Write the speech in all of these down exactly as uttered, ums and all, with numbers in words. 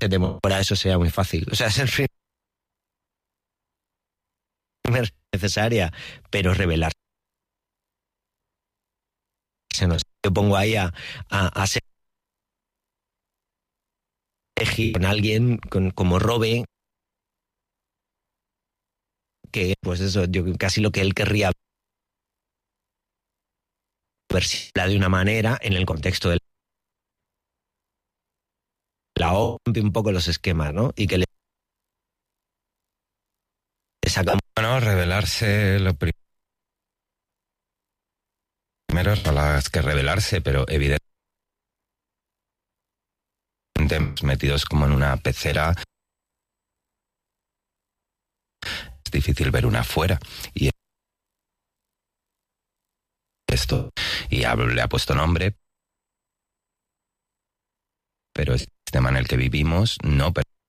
se demora, eso sea muy fácil. O sea, ser necesaria, pero revelarse. No sé, yo pongo ahí a, a, a ser con alguien con, como Robe, que pues eso, yo casi lo que él querría verla de una manera en el contexto de la O, un poco los esquemas, ¿no? Y que le saca. Bueno, revelarse lo primero. Primero no las que revelarse, pero evidentemente metidos como en una pecera. Es difícil ver una afuera. Y esto, y le ha puesto nombre, pero el sistema en el que vivimos no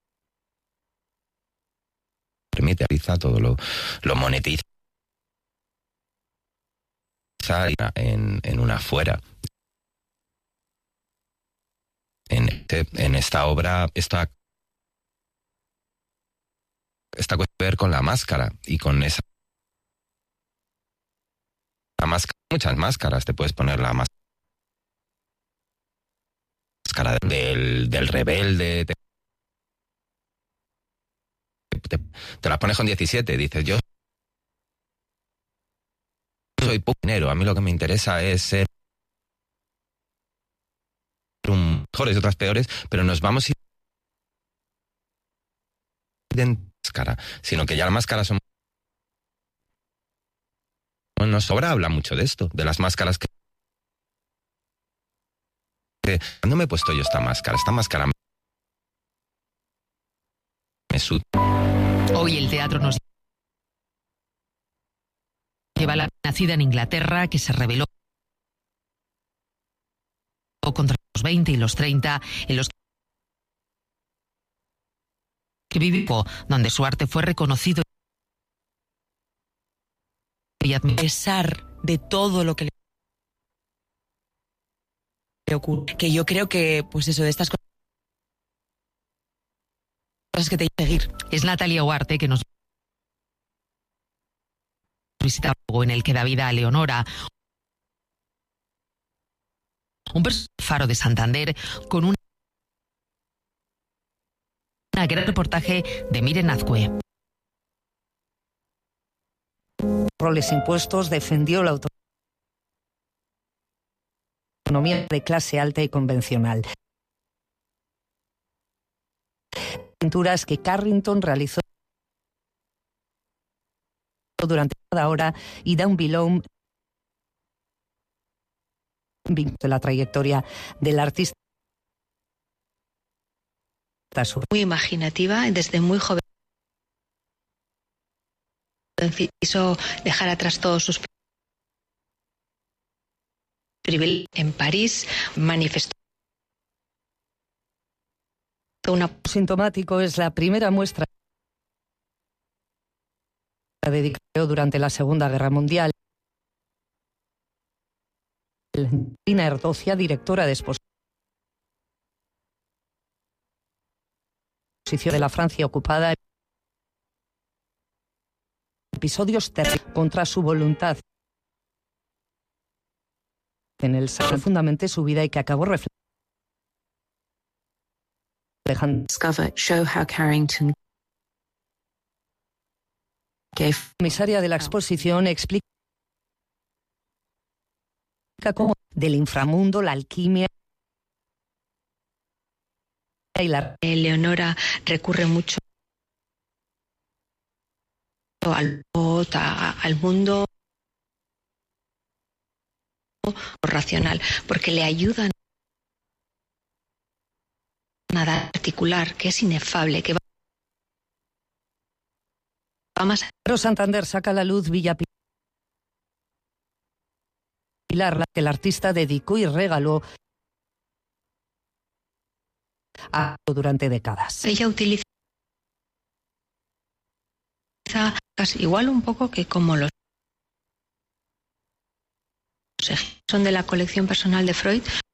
permite, todo lo, lo monetiza en, en una afuera. En, este, en esta obra está esta cosa que ver con la máscara y con esa la máscara, muchas máscaras te puedes poner la máscara del, del rebelde, te, te, te la pones con diecisiete, dices yo soy dinero, a mí lo que me interesa es ser un mejores y otras peores, pero nos vamos a ir de máscara, sino que ya la máscara son nos sobra, habla mucho de esto, de las máscaras que ¿cuándo me he puesto yo esta máscara? Esta máscara me suda. Hoy el teatro nos lleva a la nacida en Inglaterra que se rebeló contra los veinte y los treinta, en los que vivió, donde su arte fue reconocido y a pesar de todo lo que le ocurre, que yo creo que pues eso de estas cosas que te seguir. Es Natalia Huarte que nos visita en el que da vida a Leonora, un faro de Santander con un una gran reportaje de Miren Azcue. Roles impuestos, defendió la autonomía de clase alta y convencional. Pinturas que Carrington realizó durante cada hora y Dan Bilom de la trayectoria del artista. Muy imaginativa, desde muy joven quiso dejar atrás todos sus privilegios. En París manifestó una... Sintomático es la primera muestra dedicada durante la Segunda Guerra Mundial. Lina Erdocia, directora de exposición de la Francia ocupada, episodios terribles contra su voluntad en el profundamente su vida y que acabó reflejando. Show how Carrington gave... La comisaria de la exposición explica cómo del inframundo, la alquimia y la... Leonora recurre mucho al al mundo racional, porque le ayudan a dar particular, que es inefable, que va más. Pero Santander saca a la luz Villa Pilar, la que el artista dedicó y regaló a durante décadas. Ella utiliza casi igual un poco que como los son de la colección personal de Freud,